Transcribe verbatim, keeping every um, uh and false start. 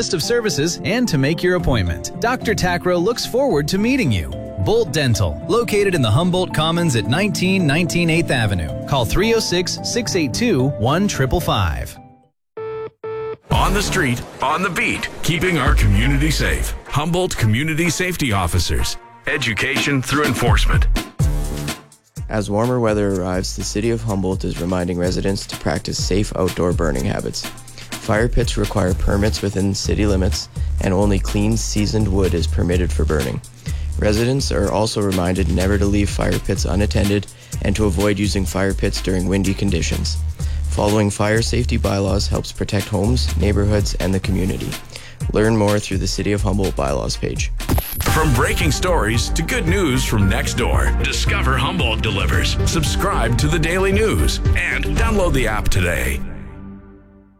list of services and to make your appointment. Doctor Tacro looks forward to meeting you. Bolt Dental, located in the Humboldt Commons at nineteen nineteen eighth Avenue. Call three oh six, six eight two, one five five five. On the street, on the beat, keeping our community safe. Humboldt Community Safety Officers. Education through enforcement. As warmer weather arrives, the City of Humboldt is reminding residents to practice safe outdoor burning habits. Fire pits require permits within city limits, and only clean, seasoned wood is permitted for burning. Residents are also reminded never to leave fire pits unattended and to avoid using fire pits during windy conditions. Following fire safety bylaws helps protect homes, neighborhoods, and the community. Learn more through the City of Humboldt bylaws page. From breaking stories to good news from next door, Discover Humboldt delivers. Subscribe to the Daily News and download the app today.